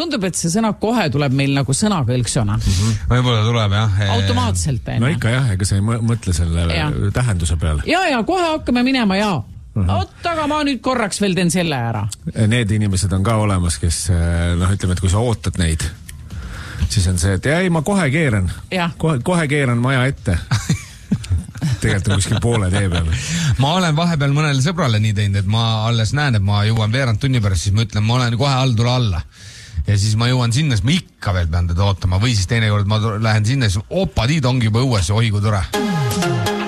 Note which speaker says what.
Speaker 1: tundub, et see sõna kohe tuleb meil nagu sõnakõlksona.
Speaker 2: Võib-olla tuleb, jah.
Speaker 1: Automaatselt.
Speaker 3: No ikka jah, ega sa ei mõtle selle tähenduse peale.
Speaker 1: Ja, kohe hakkame minema ja. Oot, aga ma nüüd korraks veel teen selle ära.
Speaker 3: Need inimesed on ka olemas, kes, ütleme, et kui sa ootad neid, siis on see, et ei, ma kohe keeran. Kohe keeran maja ette. Tegelikult on kuskil poole tee peal.
Speaker 2: Ma olen vahepeal mõnele sõbrale nii teinud, et ma alles näen, et ma jõuan veerand tunni pärast, siis ma ütlen, ma olen kohe all, tule alla. Ja siis ma jõuan sinna, siis ma ikka veel pean teda ootama. Või siis teinekord ma lähen sinna, siis opa, tiid ongi juba õues ja ohi kui tore.